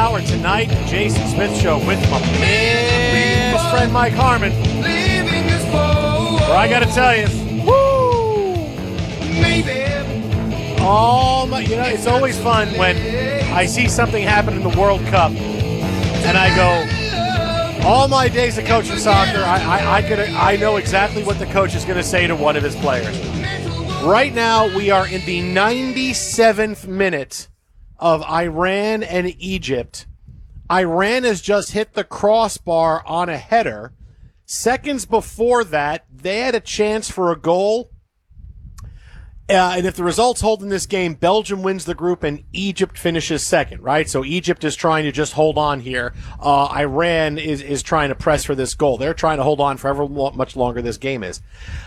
hour tonight. Jason Smith Show with my best friend Mike Harmon. Where I got to tell you, it's always fun when I see something happen in the World Cup, and I go, all my days of coaching soccer, I know exactly what the coach is going to say to one of his players. Right now, we are in the 97th minute of Iran and Egypt. Iran has just hit the crossbar on a header. Seconds before that, they had a chance for a goal. And if the results hold in this game, Belgium wins the group and Egypt finishes second, right? So Egypt is trying to just hold on here. Iran is trying to press for this goal. They're trying to hold on for however much longer this game is.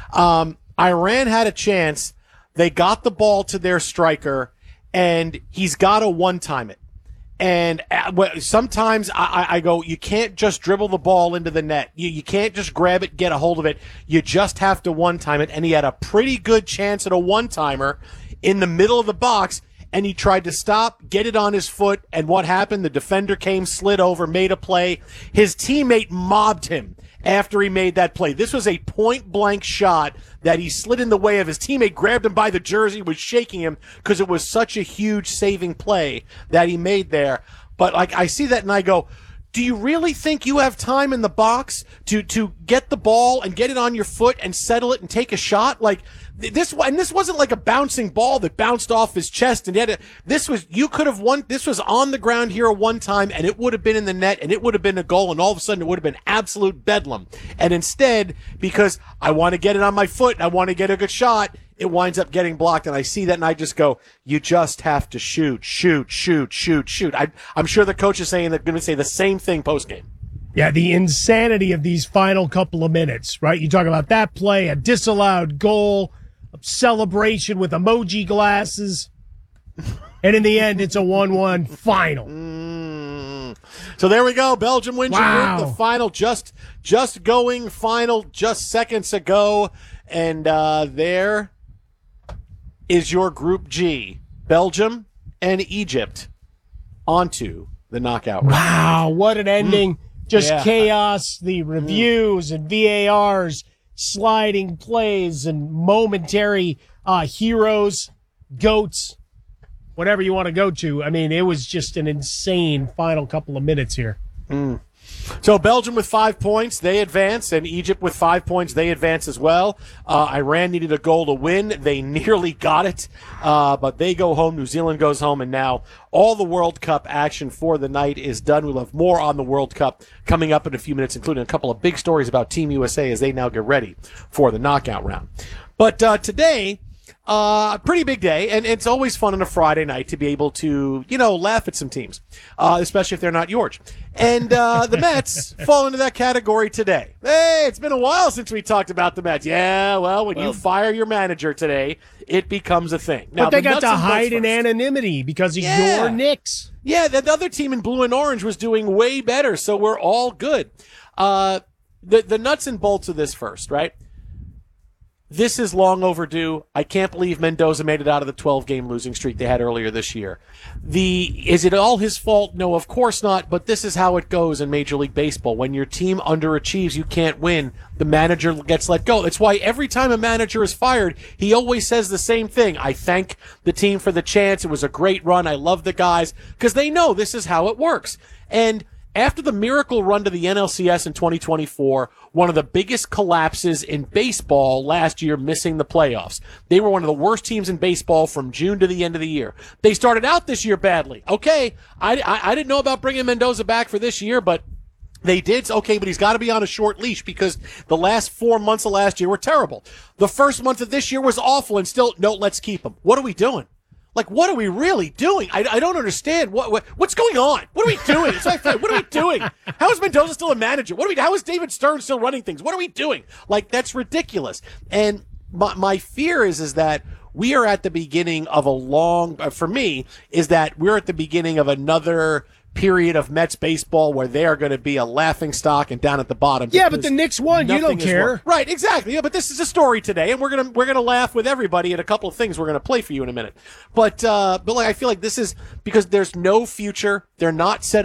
Iran had a chance. They got the ball to their striker, and he's got to one-time it. And sometimes I go, you can't just dribble the ball into the net. You can't just grab it, get a hold of it. You just have to one-time it. And he had a pretty good chance at a one-timer in the middle of the box, and he tried to stop, get it on his foot, and what happened? The defender came, slid over, made a play. His teammate mobbed him after he made that play. This was a point-blank shot that he slid in the way of. His teammate grabbed him by the jersey, was shaking him because it was such a huge saving play that he made there. But I see that and I go, do you really think you have time in the box to get the ball and get it on your foot and settle it and take a shot? This wasn't like a bouncing ball that bounced off his chest, and you could have won. This was on the ground here one time, and it would have been in the net, and it would have been a goal, and all of a sudden it would have been absolute bedlam. And instead, because I want to get it on my foot, and I want to get a good shot, it winds up getting blocked. And I see that, and I just go, you just have to shoot. I'm sure the coach is going to say the same thing post game. Yeah, the insanity of these final couple of minutes, right? You talk about that play, a disallowed goal, a celebration with emoji glasses, and in the end, it's a 1-1 final. So there we go. Belgium wins your Wow. group. The final just going final just seconds ago. And there is your Group G. Belgium and Egypt onto the knockout round. Wow, what an ending. Just Yeah. chaos, the reviews and VARs, sliding plays and momentary heroes, goats, whatever you want to go to. I mean, it was just an insane final couple of minutes here. So Belgium with 5 points, they advance, and Egypt with 5 points, they advance as well. Iran needed a goal to win. They nearly got it, but they go home. New Zealand goes home, and now all the World Cup action for the night is done. We'll have more on the World Cup coming up in a few minutes, including a couple of big stories about Team USA as they now get ready for the knockout round. But today, pretty big day, and it's always fun on a Friday night to be able to, laugh at some teams, especially if they're not yours. And the Mets fall into that category today. Hey, it's been a while since we talked about the Mets. Yeah, well, when you fire your manager today, it becomes a thing. Now, But they got the to nuts and hide bolts in first. anonymity because of your Knicks. Yeah, the other team in blue and orange was doing way better, so we're all good. The nuts and bolts of this first, right? This is long overdue. I can't believe Mendoza made it out of the 12-game losing streak they had earlier this year. Is it all his fault? No, of course not, but this is how it goes in Major League Baseball. When your team underachieves, you can't win. The manager gets let go. That's why every time a manager is fired, he always says the same thing. I thank the team for the chance. It was a great run. I love the guys, because they know this is how it works. And after the miracle run to the NLCS in 2024, one of the biggest collapses in baseball last year, missing the playoffs. They were one of the worst teams in baseball from June to the end of the year. They started out this year badly. Okay, I didn't know about bringing Mendoza back for this year, but they did. Okay, but he's got to be on a short leash because the last 4 months of last year were terrible. The first month of this year was awful, and still, no, let's keep him. What are we doing? What are we really doing? I don't understand. What's going on? What are we doing? What are we doing? How is Mendoza still a manager? How is David Stern still running things? What are we doing? That's ridiculous. And my fear is that we are at the beginning of for me, is that we're at the beginning of another period of Mets baseball where they are going to be a laughing stock and down at the bottom. Yeah, but the Knicks won. You don't care. Right, exactly. Yeah, but this is a story today, and we're gonna laugh with everybody at a couple of things we're gonna play for you in a minute. But I feel like this is because there's no future. They're not set